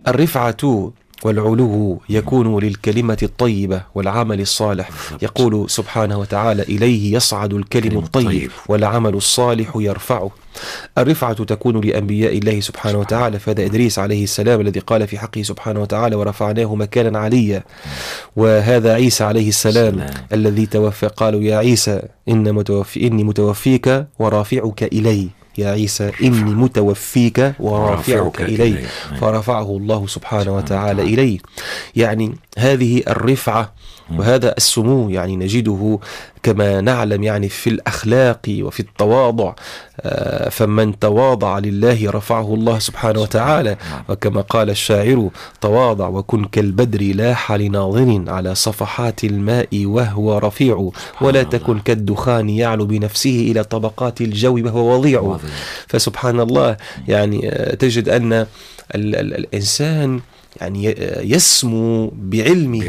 الرفعة والعلو يكون للكلمة الطيبة والعمل الصالح. يقول سبحانه وتعالى: إليه يصعد الكلم الطيب والعمل الصالح يرفعه. الرفعة تكون لأنبياء الله سبحانه وتعالى، فهذا إدريس عليه السلام الذي قال في حقه سبحانه وتعالى: ورفعناه مكانا عليا. وهذا عيسى عليه السلام الذي توفى، قالوا: يا عيسى إني متوفيك ورافعك إلي. يا عيسى إني متوفيك ورافعك إلي، فرفعه الله سبحانه وتعالى إليه. يعني هذه الرفعة وهذا السمو يعني نجده كما نعلم يعني في الأخلاق وفي التواضع. فمن تواضع لله رفعه الله سبحانه وتعالى، وكما قال الشاعر: تواضع وكن كالبدر لاح لناظر على صفحات الماء وهو رفيع، ولا تكن كالدخان يعلو بنفسه إلى طبقات الجو وهو وضيع. فسبحان الله يعني تجد أن الإنسان يعني يسمو بعلمه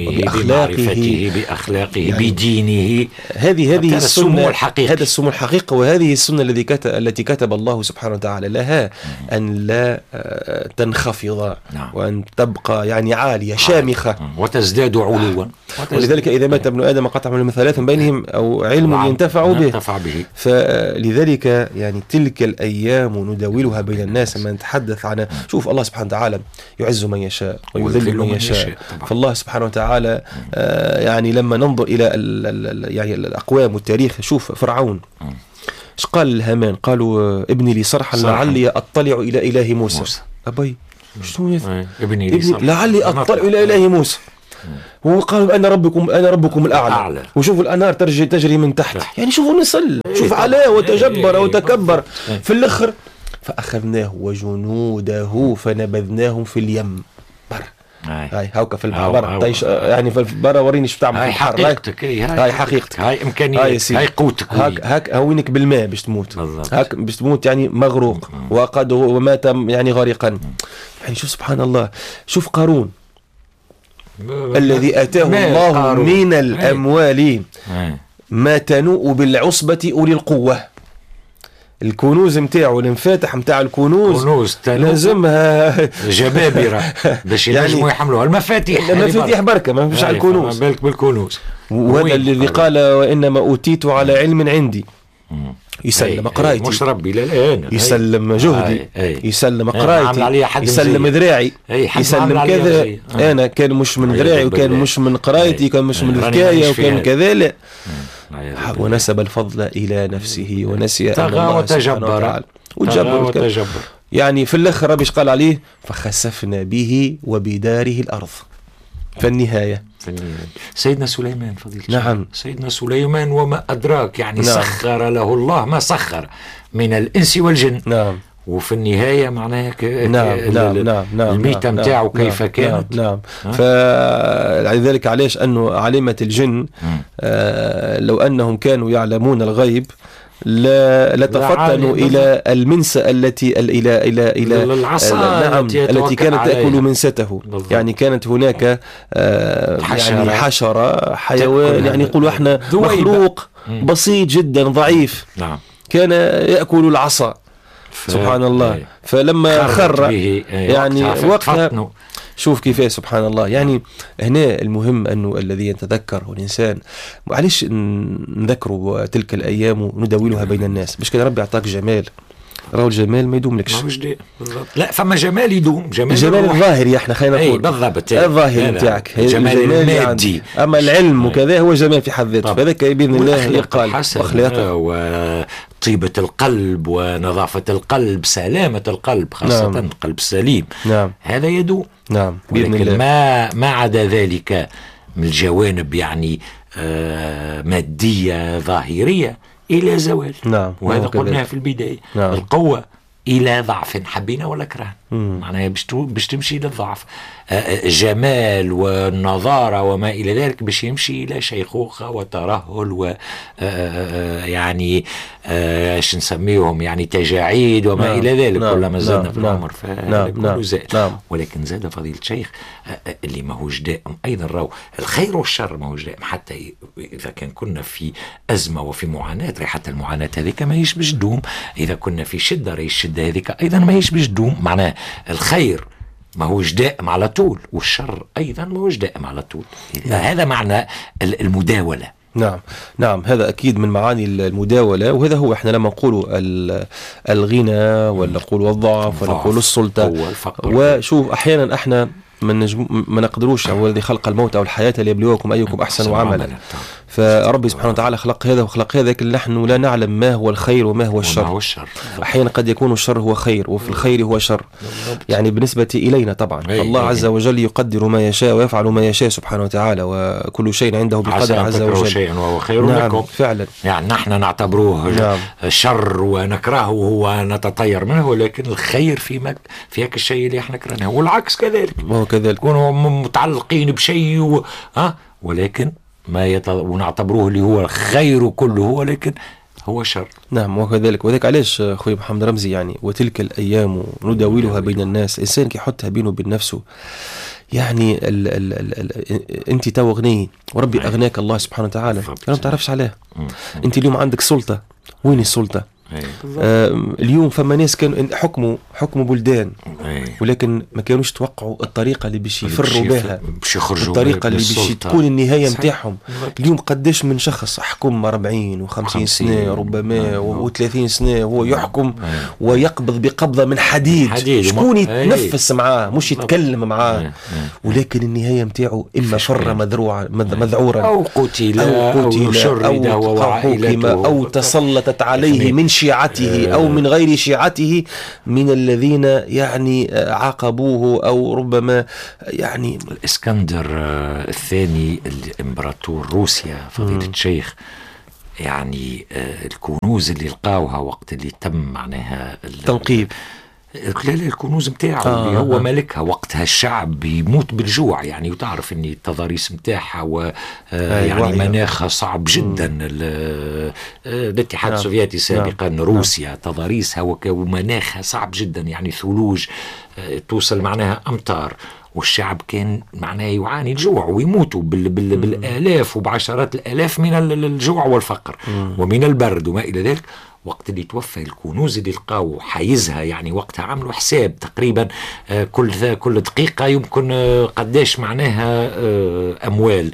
بأخلاقه يعني بدينه. هذه السنة، الحقيقي. هذا السمو الحقيقي، وهذه السنة التي كتب الله سبحانه وتعالى لها أن لا تنخفض وأن تبقى يعني عالية شامخة وتزداد علوا. ولذلك إذا مات ابن آدم قطع من ثلاث بينهم أو علم ينتفع به. فلذلك يعني تلك الأيام نداولها بين الناس. لما نتحدث عن شوف الله سبحانه وتعالى يعز من يشاء ويذل من يشاء. فالله سبحانه وتعالى يعني لما ننظر إلى يعني الأقوام والتاريخ، شوف فرعون ايش قال الهامان؟ قالوا: ابني لي صرحا لعلي أطلع إلى إله موسى. أبي ابني لعلي أطلع إلى إله موسى. وقالوا: أنا ربكم الأعلى. وشوفوا الأنهار تجري من تحت. يعني شوفوا نصل، شوف علاه وتجبر وتكبر. في الآخر فأخذناه وجنوده فنبذناهم في اليم. هاي هاوكا في البحر يعني في البر. وريني شو بتعمل في البحر. هاي حقيقتك، هاي إمكانياتك، هاي قوتك. هاك هونك بالماء باش تموت. هاك باش تموت يعني مغروق، وقد ومات يعني غارقا. يعني شوف سبحان الله. شوف قارون الذي آتاه الله من الأموال ما تنوء بالعصبة أولي القوة. الكنوز متاعه، الانفاتح متاع الكنوز لازمها جبابرة باش ينجموا يحملوها. المفاتيح بركة ما فيش على الكنوز. بالك بالكنوز. وهذا الذي قال: وإنما أوتيت على علم عندي. يسلم قرايتي، مش ربي لا يسلم جهدي، يسلم قرايتي، يسلم ذراعي، يسلم كذا. أنا كان مش من ذراعي، وكان مش من قرايتي، كان مش من الذكاية، وكان كذا. لا، ونسب الفضل إلى نفسه ونسي أن الله سبحانه وتعالى وتجبر. يعني في الآخر ربي قال عليه: فخسفنا به وبداره الأرض. فالنهاية سيدنا سليمان فضيلة. نعم. سيدنا سليمان وما أدراك يعني. نعم. سخر له الله ما سخر من الإنس والجن. نعم. وفي النهاية معناها نعم. الميتة متاعه كيف كانت. نعم. فلذلك علاش أنه علامة الجن لو أنهم كانوا يعلمون الغيب لا تفطنوا إلى المنسى إلى العصا التي كانت تأكل منسته. يعني كانت هناك يعني حشرة حيوان يعني يقولوا احنا مخلوق بسيط جدا ضعيف. نعم. كان يأكل العصا. سبحان الله. فلما خر يعني وقتها شوف كيف سبحان الله. يعني هنا المهم أنه الذي يتذكر الإنسان، معلش نذكره تلك الأيام ونداولها بين الناس. مش كده ربي أعطاك جمال، راهو الجمال ما يدوم لكش. لا، فما جمال يدوم، جمال الظاهري احنا خلينا نقول بالضبط الظاهري نتاعك، الجمال المادي. اما العلم وكذا هو جمال في حد ذاته. فذاك باذن الله يقال واخلاقه وطيبة القلب ونظافة القلب، سلامة القلب خاصة. نعم. القلب السليم. نعم. هذا يدوم. نعم. بإذن الله. ما عدا ذلك من الجوانب يعني مادية ظاهرية إلى زوال. نعم. وهذا قلناها في البداية. نعم. القوة إلى ضعف، حبينا ولا كرهنا، معناها باش تمشي للضعف. جمال والنظارة وما إلى ذلك باش يمشي إلى شيخوخة وترهل و يعني ايش نسميهم يعني تجاعيد وما نعم. إلى ذلك. نعم. كلما زدنا نعم. في العمر فكله زاد. نعم. ولكن زاد فضيلة الشيخ اللي ما هوش دائم أيضا. راهو الخير والشر ما هوش دائم، حتى إذا كنا في أزمة وفي معاناة، حتى المعاناة هذيك ما هيش باش تدوم. إذا كنا في شدة، الشدة هذيك أيضا ما هيش باش تدوم. معناه الخير ما هوش دائم على طول، والشر أيضا ما هوش دائم على طول. هذا معنى المداولة. نعم هذا أكيد من معاني المداولة، وهذا هو إحنا لما نقول الغنى ولا نقول الضعف ولا نقول السلطة. وشوف أحيانا إحنا ما نقدروش، هو الذي خلق الموت أو الحياة ليبلوكم أيكم أحسن عملا. فربي سبحانه وتعالى خلق هذا وخلق هذا، لكن نحن لا نعلم ما هو الخير وما هو الشر. أحيانا قد يكون الشر هو خير وفي الخير هو شر، يعني بالنسبة إلينا طبعا. الله عز وجل يقدر ما يشاء ويفعل ما يشاء سبحانه وتعالى، وكل شيء عنده بقدر عز وجل. شيء وهو خير لكم فعلا. يعني نحن نعتبروه شر ونكرهه ونتطير منه، ولكن الخير في هيك الشيء اللي احنا كرهناه، والعكس كذلك. وهو كذلك يكونوا متعلقين بشيء ولكن ونعتبروه اللي هو خير كله، ولكن هو شر. نعم وكذلك. وذلك علاش أخوي محمد رمزي يعني وتلك الأيام نداولها بين الناس، الإنسان كي يحطها بينه وبين نفسه، يعني أنت تو غني وربي أغناك الله سبحانه وتعالى، ما تعرفش عليه. أنت اليوم عندك سلطة، وين السلطة؟ اليوم فما ناس كانوا حكموا بلدان، ولكن ما كانوش توقعوا الطريقة اللي باش يفروا بها، الطريقة اللي باش تكون النهاية متاعهم. اليوم قداش من شخص حكم 40 و50 سنة ربما و30 سنة هو يحكم ويقبض بقبضة من حديد. شكون يتنفس معاه مش يتكلم معاه، ولكن النهاية متاعه إما فر مذعورا أو قتل أو شرد أو تسلطت عليه من شيعته أو من غير شيعته من الذين يعني عاقبوه، أو ربما يعني الإسكندر الثاني الإمبراطور روسيا فضيلة الشيخ، يعني الكنوز اللي لقاوها وقت اللي تم معناها التنقيب، الكنوز متاعه اللي هو ملكها وقتها، الشعب يموت بالجوع يعني، وتعرف ان التضاريس متاعها يعني مناخها صعب جدا. الاتحاد السوفيتي سابقا روسيا تضاريسها ومناخها صعب جدا، يعني ثلوج توصل معناها أمطار، والشعب كان معناه يعاني الجوع ويموتوا بالآلاف وبعشرات الآلاف من الجوع والفقر ومن البرد وما إلى ذلك. وقت اللي توفى الكنوز اللي لقاو حيزها، يعني وقتها عملوا حساب تقريبا كل دقيقة يمكن قداش معناها أموال،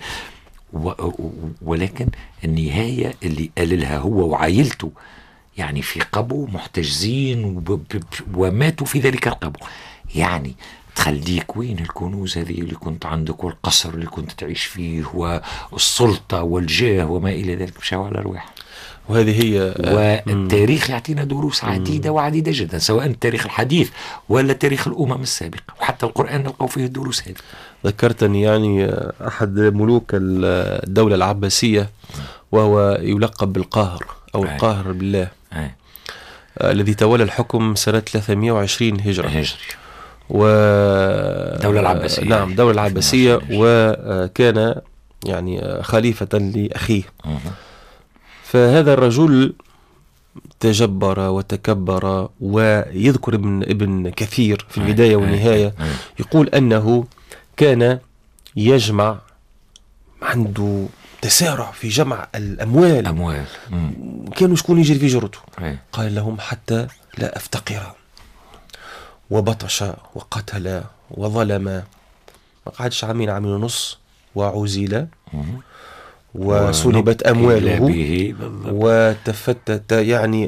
ولكن النهاية اللي قاللها هو وعائلته يعني في قبو محتجزين وماتوا في ذلك القبو. يعني تخليك وين الكنوز هذه اللي كنت عندك والقصر اللي كنت تعيش فيه والسلطة والجاه وما إلى ذلك، مشاو على رواح. وهذه هي والتاريخ يعطينا دروس عديدة وعديدة جدا، سواء التاريخ الحديث ولا تاريخ الأمم السابقة، وحتى القرآن نلقوا فيه الدروس هذه. ذكرتني يعني أحد ملوك الدولة العباسية وهو يلقب بالقاهر أو القاهر بالله، الذي تولى الحكم سنة 320 هجري. والدولة العباسية نعم الدولة العباسية، وكان يعني خليفة لأخيه. فهذا الرجل تجبر وتكبر، ويذكر ابن كثير في البداية والنهاية يقول أنه كان يجمع، عنده تسارع في جمع الأموال. كانوا شكون يجري في جرته، قال لهم حتى لا أفتقر، وبطش وقتل وظلم، ما قعدش عامين ونص، وعزل وسلبت أمواله وتفتت يعني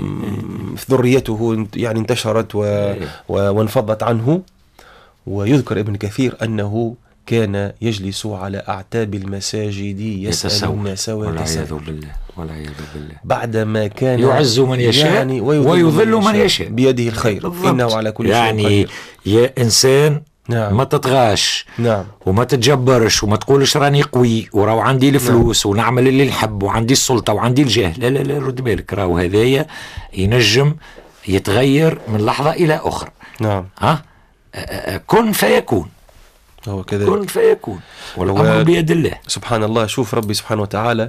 ذريته يعني انتشرت وانفضت عنه. ويذكر ابن كثير أنه كان يجلس على أعتاب المساجد يسأل الناس والعياذ بالله بعدما كان يعز من يشاء يعني ويذل من يشاء بيده الخير إنه على كل شيء يعني قدير. يا إنسان ما تطغاش وما تتجبرش وما تقولش راني قوي وراو عندي الفلوس ونعمل اللي نحب وعندي السلطة وعندي الجاه. لا رد بالك، راو هذايا ينجم يتغير من لحظة إلى أخرى. كن فيكون، هو كذلك كن فيكون، والأمر بيد الله سبحان الله. شوف ربي سبحانه وتعالى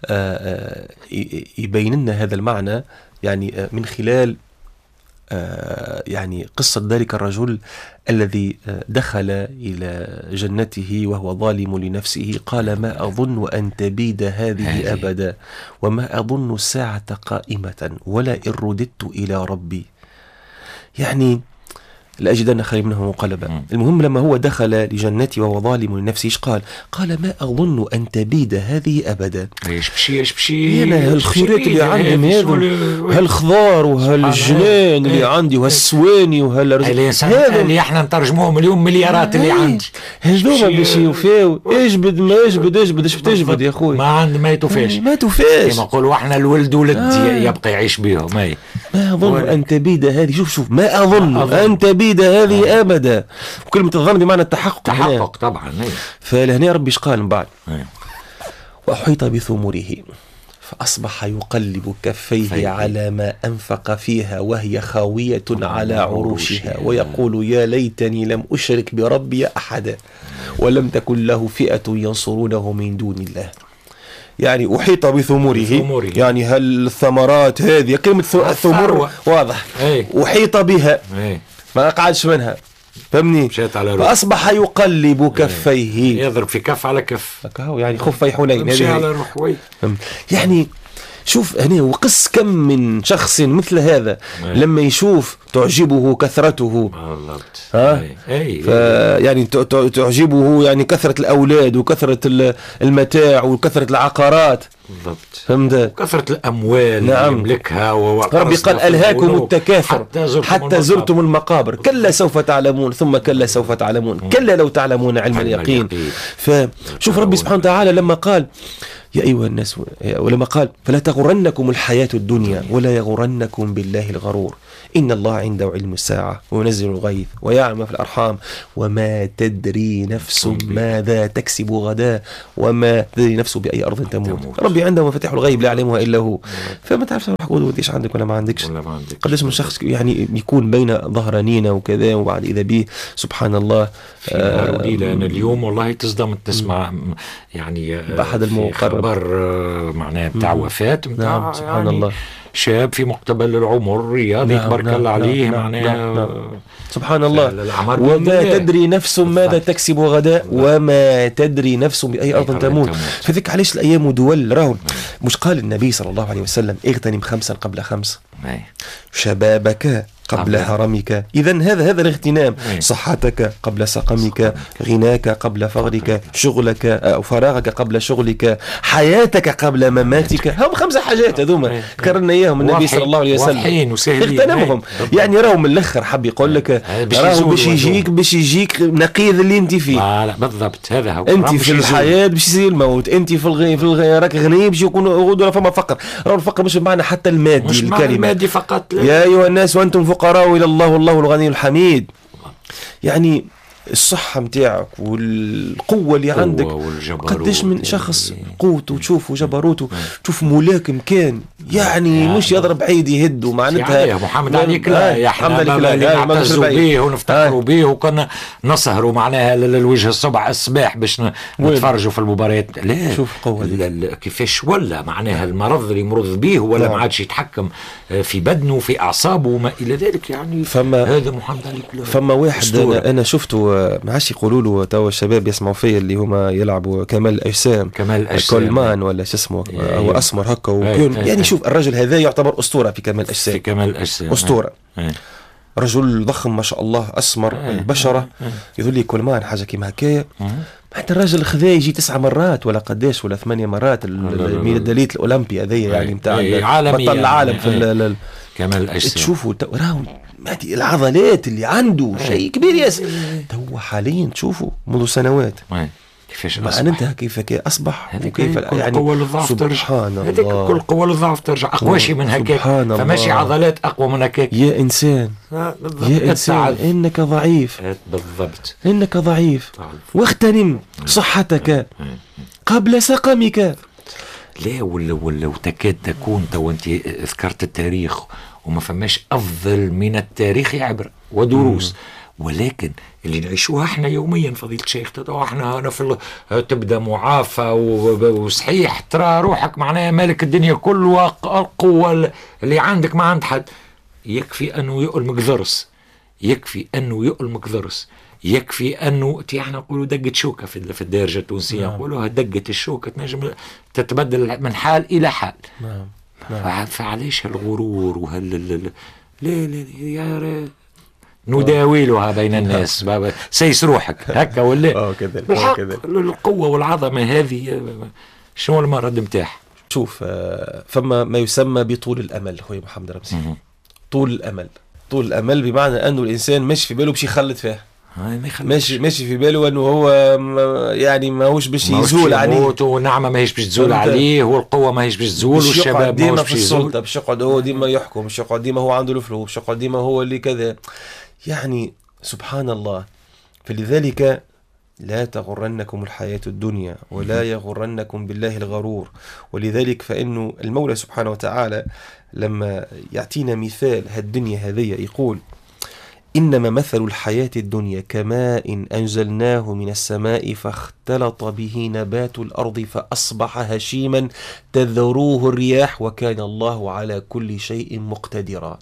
يبين لنا هذا المعنى يعني من خلال يعني قصة ذلك الرجل الذي دخل إلى جنته وهو ظالم لنفسه، قال ما أظن أن تبيد هذه أبدا وما أظن الساعة قائمة ولا إن رددت إلى ربي. يعني لأجدن خير منه منقلبا. المهم لما هو دخل لجنته وهو ظالم لنفسه ايش قال؟ قال ما أظن أن تبيد هذه أبدا. ايش بشي أنا هالخيرات اللي عندي هذا، هالخضار وهالجنان اللي عندي وهالسواني اللي احنا نترجموهم اليوم مليارات اللي عندي هذوما باش يوفاو. اجبد ما اجبد ايش بتجبد يا اخوي؟ ما يتوفاش كما نقولوا احنا الولد يبقى يعيش بهم. ما أظن أن تبيد هذه. شوف ما أظن أن تبيد هذه أبدا. وكلمة الظن بمعنى التحقق طبعا. فلهنا ربي قال من بعد وأحيط بثمره فأصبح يقلب كفيه على ما أنفق فيها وهي خاوية على عروشها ويقول يا ليتني لم أشرك بربي أحدا ولم تكن له فئة ينصرونه من دون الله. يعني أحيط بثمره يعني هالثمرات هذه كلمة الثمر واضح. أحيط بها ما قعدش منها فهمني. فأصبح يقلب كفيه يضرب في كف على كف يعني خفي حنين مشي على روح يعني شوف هنا وقس كم من شخص مثل هذا لما يشوف تعجبه كثرته يعني تعجبه يعني كثرة الأولاد وكثرة المتاع وكثرة العقارات بالضبط فهمت وكثرة الأموال يملكها ربي قال ألهاكم التكاثر حتى زرتم المقابر كلا سوف تعلمون ثم كلا سوف تعلمون كلا لو تعلمون علم اليقين. فشوف ربي سبحانه وتعالى لما قال يا أيها الناس ولما قال فلا تغرنكم الحياة الدنيا ولا يغرنكم بالله الغرور إن الله عنده علم الساعة وينزل الغيث ويعلم في الأرحام وما تدري نفس ماذا تكسب غدا وما تدري نفس بأي أرض تموت. ربي عنده مفاتيح الغيب لا يعلمها إلا هو. فما تعرف ايش عندك ولا ما عندكش. قديش من شخص يعني يكون بين ظهرانين وكذا وبعد إذا به سبحان الله لأن اليوم والله تصدم تسمع يعني بأحد المقرب معناه بتاع وفاة نعم سبحان الله شاب في مقتبل العمر رياضي تبارك الله عليه معناه سبحان الله وما تدري نفس ماذا تكسب غدا وما تدري نفس بأي أرض تموت. فذيك علاش الأيام دول راهو مش قال النبي صلى الله عليه وسلم اغتنم 5 قبل 5 شبابك قبل هرمك. إذن هذا الاغتنام صحتك قبل سقمك غناك قبل فقرك شغلك أو فراغك قبل شغلك حياتك قبل مماتك. هم 5 حاجات هذوما ذكرنا إياهم النبي صلى الله عليه وسلم اغتنمهم. يعني راهم من الأخر حب يقول لك راهم باش يجيك نقيض اللي انت فيه. لا بالضبط هذا هو. انت في الحياة باش يصير الموت انت في راك غني باش يكون غدوة فما فقر. راهو الفقر مش بمعنى حتى المادي مش الكلمة المادي فقط يا أيها الناس وأنتم فقراء إلى الله والله الغني الحميد. يعني الصحة متاعك والقوة اللي عندك قديش من شخص قوته وتشوفه جبروته تشوف ملاكم كان يعني مش يضرب عيد يهده معناتها يا محمد عليك لا يا محمد نعتزوا به ونفتخروا به وكنا نسهروا معناها للوجه الصباح باش نتفرجوا في المباريات. لا شوف قوة كيفاش ولا معناها المرض اللي مرض به ولا ما عادش يتحكم في بدنه وفي أعصابه وما إلى ذلك. يعني هذا محمد عليك فما واحد أنا شفته ما عادش يقولوا له توا الشباب يسمعوا فيه اللي هما يلعبوا كمال الأجسام كولمان ولا شو اسمه هو أسمر هكا يعني شوف الرجل هذا يعتبر أسطورة في كمال الأجسام أسطورة رجل ضخم ما شاء الله أسمر البشرة يقول لي كولمان حاجة كيما هكايا. حتى الرجل خذا يجي 9 مرات ولا قداش ولا 8 مرات الميدالية الأولمبي هذيا يعني متاع بطل العالم في كمال الأجسام. تشوفوا راهو العضلات اللي عنده شيء كبير ياس تو حاليا تشوفوا منذ سنوات كيفاش أصبح أنت كيف أصبح وكيف يعني قوة للضعف ترجع كل قوة للضعف ترجع أقوى شيء من هكاك فماشي عضلات أقوى من هكاك. يا إنسان يا إنسان إنك ضعيف بالضبط إنك ضعيف واغتنم صحتك قبل سقمك. لا ولا تكاد تكون تو أنت ذكرت التاريخ وما فماش أفضل من التاريخ عبرة ودروس ولكن اللي نعيشوها احنا يوميا فضيلة الشيخ احنا هنا في تبدا معافى وصحيح ترى روحك معناها مالك الدنيا كل القوة اللي عندك ما عند حد. يكفي انه يؤلمك ضرس يكفي انه احنا نقولوا دقة شوكة في الدارجة التونسية نقولوها دقة الشوكة تنجم تتبدل من حال الى حال. فعليش هالغرور لا يا نداولها بين الناس. سيس روحك هكا ولا كذلك. القوة والعظمة هذه شنو المرض متاعها؟ شوف، فما ما يسمى بطول الأمل خويا محمد رمزي. طول الأمل بمعنى أنه الإنسان مش في باله باش يخلط فيها، ماشي في باله انه هو يعني ماهوش باش يزول عليه، ونعمه ماهيش باش تزول عليه، والقوه ماهيش باش تزول، والشباب ماهوش باش يزول، باش يقعد هو ديما يحكم، باش يقعد ديما هو عنده الفلوس، باش يقعد ديما هو اللي كذا، يعني سبحان الله. فلذلك لا تغرنكم الحياة الدنيا ولا يغرنكم بالله الغرور. ولذلك فإنه المولى سبحانه وتعالى لما يعطينا مثال هالدنيا هذه يقول: إنما مثل الحياة الدنيا كماء أنزلناه من السماء فاختلط به نبات الأرض فأصبح هشيما تذروه الرياح وكان الله على كل شيء مقتدرا.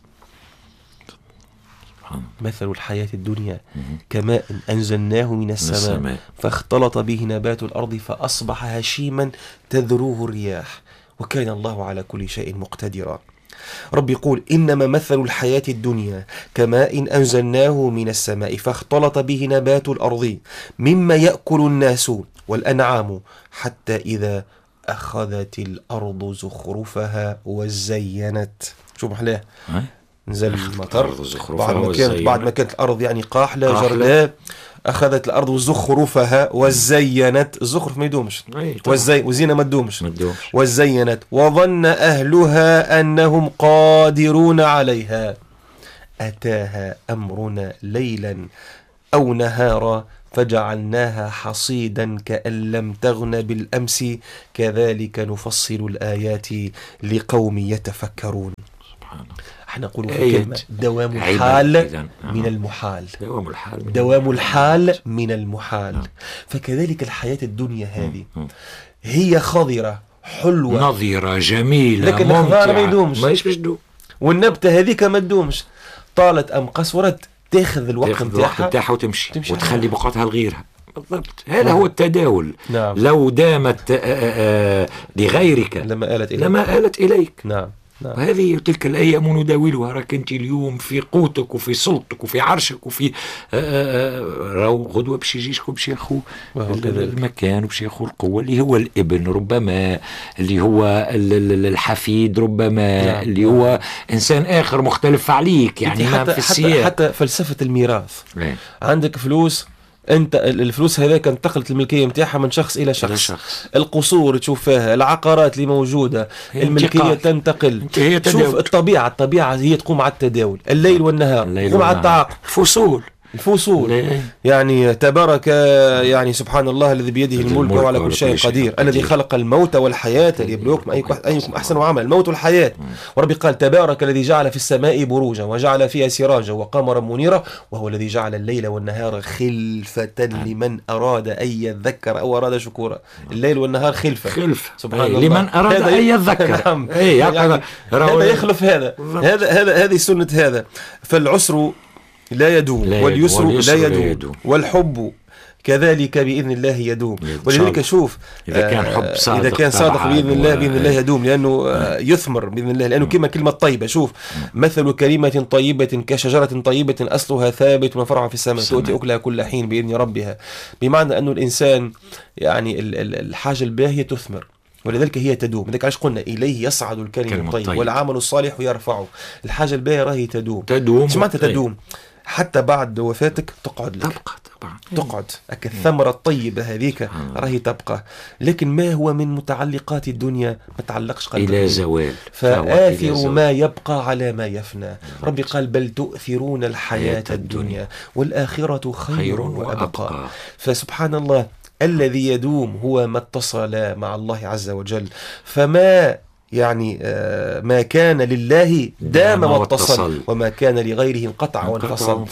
مثل الحياة الدنيا كماء أنزلناه من السماء فاختلط به نبات الأرض فأصبح هشيما تذروه الرياح وكان الله على كل شيء مقتدرا. رب يقول: إنما مثل الحياة الدنيا كماء أنزلناه من السماء فاختلط به نبات الأرض مما يأكل الناس والأنعام حتى إذا أخذت الأرض زخرفها وزينت. شو محلاه؟ نزل المطر بعد ما كانت الأرض يعني قاحلة جرداء، أخذت الأرض زخرفها وزينت. الزخرف ما يدومش، وزينة ما تدومش. وزينت وظن أهلها أنهم قادرون عليها أتاها أمرنا ليلا أو نهارا فجعلناها حصيدا كأن لم تغن بالأمس كذلك نفصل الآيات لقوم يتفكرون. احنا نقول في كلمة: دوام الحال من المحال. دوام الحال من المحال. فكذلك الحياة الدنيا هذه هي خضرة حلوة نظيرة جميلة لكن الخضار ما يدومش، ما باش تدوم، والنبتة هذيك ما تدومش، طالت أم قصرت تاخذ الوقت نتاعها وتمشي وتخلي بقعتها لغيرها. بالضبط، هذا هو التداول. نعم. لو دامت لغيرك لما آلت إليك. نعم. وهذه تلك الأيام نداولها. راك أنت اليوم في قوتك وفي سلطك وفي عرشك وفي راو غدوة باش يجيشكم باش ياخو المكان وباش ياخو القوة اللي هو الابن، ربما اللي هو الحفيد، ربما اللي هو إنسان آخر مختلف عليك. يعني حتى فلسفة الميراث. عندك فلوس، انت الفلوس هذاك انتقلت الملكيه نتاعها من شخص الى شخص. القصور تشوف فيها، العقارات اللي موجوده، الملكيه تنتقل. شوف الطبيعه هي تقوم على التداول، الليل والنهار تقوم على التعاقب، الفصول. يعني تبارك يعني سبحان الله الذي بيده الملك وعلى كل شيء قدير، الذي خلق الموت والحياة ليبلوكم أيكم أحسن عملا. الموت والحياة. وربي قال: تبارك الذي جعل في السماء بروجا وجعل فيها سراجا وقمرا منيرا وهو الذي جعل الليل والنهار خلفة لمن أراد أن يذكر أو أراد شكورا. الليل والنهار خلفة سبحان الله لمن أراد أن يذكر. نعم. يعني هذا يخلف هذه سنة هذا. فالعسر لا يدوم واليسر لا يدوم والحب كذلك بإذن الله يدوم. ولذلك شوف إذا كان صادق بإذن الله يدوم، لأنه يثمر بإذن الله، لأنه كما كلمة طيبة. شوف: مثل كلمة طيبة كشجرة طيبة أصلها ثابت وفرعها في السماء تؤتي أكلها كل حين بإذن ربها. بمعنى أنه الإنسان يعني الحاجة الباهية تثمر، ولذلك هي تدوم. لذلك عايش قلنا: إليه يصعد الكلم الطيب والعمل الصالح يرفعه. الحاجة الباهية راهي تدوم. شو معناتها تدوم؟ حتى بعد وفاتك تقعد لك، تبقى طبعا تقعد الثمرة الطيبة هذيك راهي تبقى. لكن ما هو من متعلقات الدنيا ما تعلقش قلبك إلى زوال، فآثر ما يبقى على ما يفنى. ربي قال: بل تؤثرون الحياة الدنيا والآخرة خير وأبقى. فسبحان الله الذي يدوم هو ما اتصل مع الله عز وجل. فما يعني ما كان لله دام واتصل وما كان لغيره انقطع وانفصل.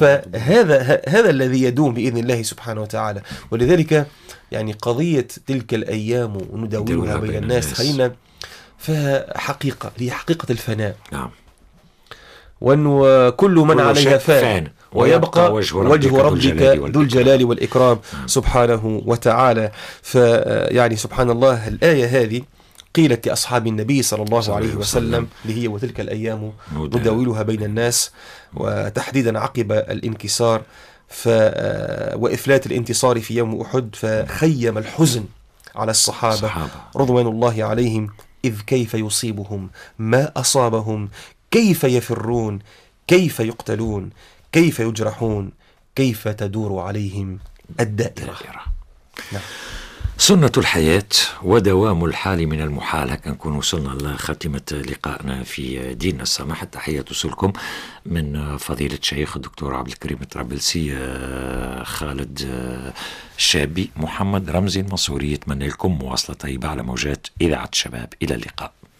فهذا الذي يدوم بإذن الله سبحانه وتعالى. ولذلك يعني قضية تلك الأيام ونداولها بين الناس خلينا فيها حقيقة، هي حقيقة الفناء. نعم. وأنه كل من عليها فان ويبقى وجه ربك ذو الجلال والإكرام سبحانه وتعالى. فيعني سبحان الله الآية هذه قيلت لأصحاب النبي صلى الله عليه وسلم اللي هي وتلك الأيام نداولها بين الناس، وتحديدا عقب الانكسار وإفلات الانتصار في يوم أحد، فخيم الحزن على الصحابة رضوان الله عليهم، إذ كيف يصيبهم ما أصابهم، كيف يفرون، كيف يقتلون، كيف يجرحون، كيف تدور عليهم الدائرة. نعم. سنة الحياة ودوام الحال من المحال. هكا نكون وصلنا لخاتمة لقائنا في ديننا السماح. التحية توصلكم من فضيلة الشيخ الدكتور عبد الكريم الطرابلسي، خالد الشابي، محمد رمزي المنصوري. يتمنى لكم مواصلة طيبة على موجات إذاعة الشباب. إلى اللقاء.